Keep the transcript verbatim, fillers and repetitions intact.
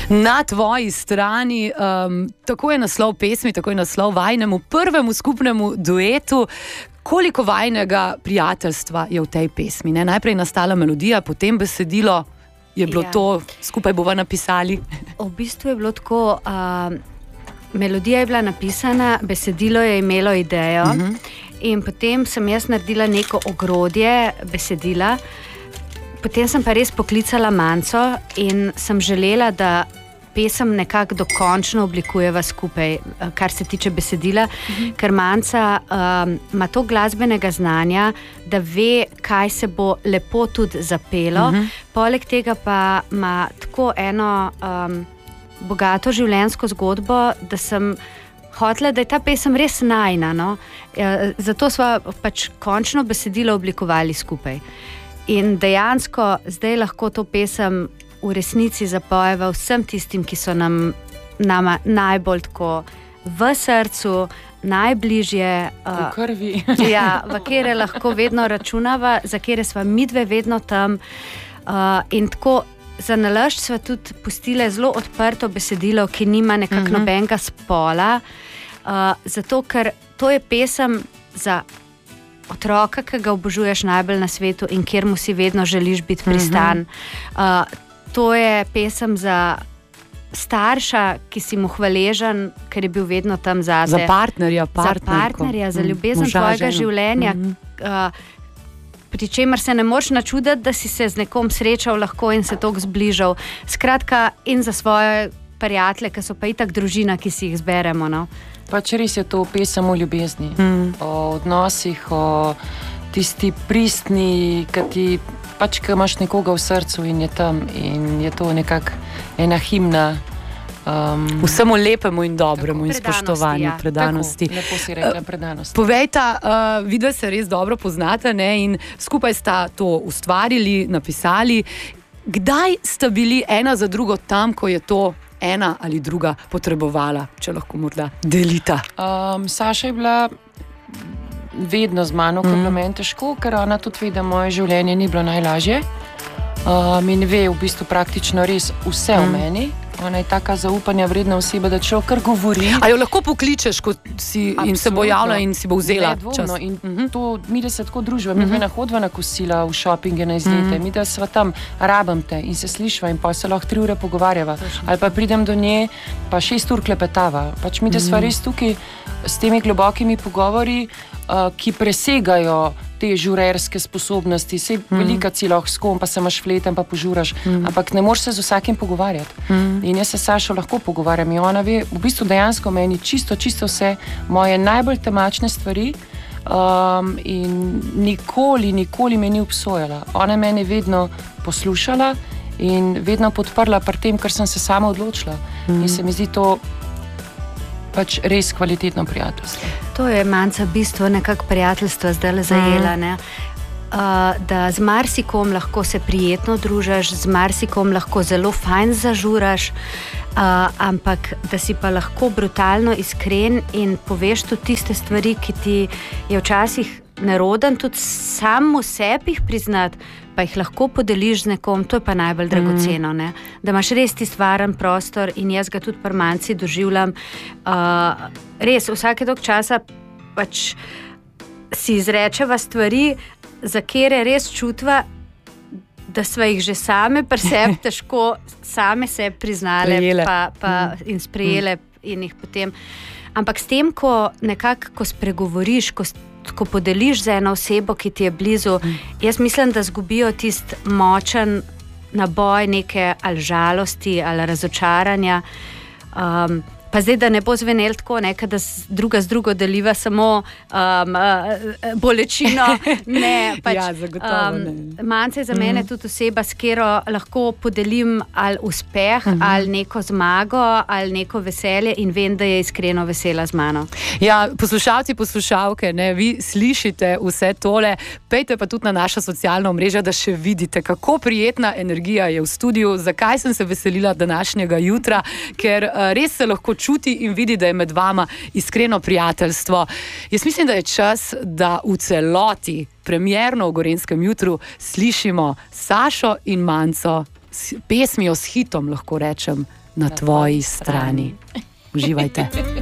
Na tvoji strani, um, tako je naslov pesmi, tako je naslov vajnemu prvemu skupnemu duetu. Koliko vajnega prijateljstva je v tej pesmi? Ne? Najprej nastala melodija, potem besedilo, je bilo ja. to, skupaj bova napisali? V bistvu je bilo tako, uh, melodija je bila napisana, besedilo je imelo idejo uh-huh. in potem sem jaz naredila neko ogrodje besedila. Potem sem pa res poklicala Manco in sem želela, da pesem nekako dokončno oblikujeva skupaj, kar se tiče besedila, mhm. ker Manca um, ima to glasbenega znanja, da ve, kaj se bo lepo tudi zapelo. Mhm. Poleg tega pa ima tako eno um, bogato življenjsko zgodbo, da sem hotela, da je ta pesem res najna. No? Zato sva pač končno besedilo oblikovali skupaj. In dejansko zdaj lahko to pesem v resnici zapojeva vsem tistim, ki so nam nama najbolj tako v srcu, najbližje. V krvi. Uh, ja, v kere lahko vedno računava, za kere sva midve vedno tam. Uh, in tako za nalašč sva tudi pustile zelo odprto besedilo, ki nima nekako uh-huh. nobenega spola. Uh, zato, ker to je pesem za otroka, ki ga obožuješ najbolj na svetu in kjer mu si vedno želiš biti pristan. Uh, to je pesem za starša, ki si mu hvaležen, ker je bil vedno tam zate. Za partnerja, za partnerja, za ljubezen mm, tvojega ženu. življenja. Mm-hmm. Uh, pri čemer se ne moreš načuditi, da si se z nekom srečal lahko in se toliko zbližal. Skratka, in za svoje prijatelje, ki so pa itak družina, ki si jih zberemo. No? Pač res je to pesem o ljubezni, mm. o odnosih, o tisti pristni, ki ti pač, ki imaš nekoga v srcu in je tam in je to nekako ena himna. Um, Vsemu lepemu in dobremu in spoštovanju, ja. predanosti. Tako, lepo si rekla, predanosti. Povejta, uh, vidva se res dobro poznata, ne, in skupaj sta to ustvarili, napisali. Kdaj sta bili ena za drugo tam, ko je to ena ali druga potrebovala, če lahko morda delita? Um, Saša je bila vedno z mano, ko je bilo meni težko, ker ona tudi ve, da moje življenje ni bilo najlažje. Um, in ve v bistvu praktično res vse mm. o meni. Ona je taka zaupanja vredna oseba, da človek kar govori. A jo lahko pokličeš, ko si in se bo javila in si bo vzela čas? In uh-huh. to, mi da se tako družba, mi uh-huh. da hodva na kosila, v šopinge, na izlete, uh-huh. mi da sva tam, rabam te in se slišva in pa se lahko tri ure pogovarjava. Ali pa pridem do nje, pa šest ur klepetava. Pač mi da sva res tukaj s temi globokimi pogovori, uh, ki presegajo te žurerske sposobnosti. Sej mm. velika si lahko s kom, pa se imaš fleten, pa požuraš, mm. ampak ne moreš se z vsakim pogovarjati. Mm. In jaz se Sašo lahko pogovarjam in ona ve v bistvu dejansko meni čisto, čisto vse moje najbolj temačne stvari um, in nikoli, nikoli me ni obsojala. Ona mene vedno poslušala in vedno podprla pri tem, kar sem se sama odločila. Mm. In se mi zdi to pač res kvalitetno prijateljstvo. To je Manca bistvo nekako prijateljstva zdaj zajela, ne? Uh, da z marsikom lahko se prijetno družaš, z marsikom lahko zelo fajn zažuraš, uh, ampak da si pa lahko brutalno iskren in poveš tudi tiste stvari, ki ti je včasih neroden tudi samo sebi jih priznati, pa jih lahko podeliš z nekom, to je pa najbolj dragoceno, ne? Da imaš res tisti varen prostor in jaz ga tudi pri Manci doživljam. Uh, res, vsake dolg časa pač si izrečeva stvari, za kere res čutva, da sva jih že same pri sebi težko same sebi priznale pa, pa mm. in sprejele mm. in jih potem. Ampak s tem, ko nekako, ko spregovoriš, ko ko podeliš za eno osebo, ki ti je blizu, jaz mislim, da zgubijo tist močen naboj neke ali žalosti ali razočaranja. Um, pa zdaj, da ne bo zvenel tako, ne, da druga z drugo deliva samo um, bolečino. Ne, pač, ja, zagotovo ne. Um, Manca je za mene mm. tudi oseba, s katero lahko podelim ali uspeh, mm-hmm. ali neko zmago, ali neko veselje in vem, da je iskreno vesela z mano. Ja, poslušalci, poslušalke, ne, vi slišite vse tole, pejte pa tudi na naša socialna omrežja, da še vidite, kako prijetna energija je v studiu, zakaj sem se veselila današnjega jutra, ker uh, res se lahko čuti in vidi, da je med vama iskreno prijateljstvo. Jaz mislim, da je čas, da v celoti premierno v Gorenjskem jutru slišimo Sašo in Manco s pesmijo, s hitom, lahko rečem, na, na tvoji strani. strani. Uživajte.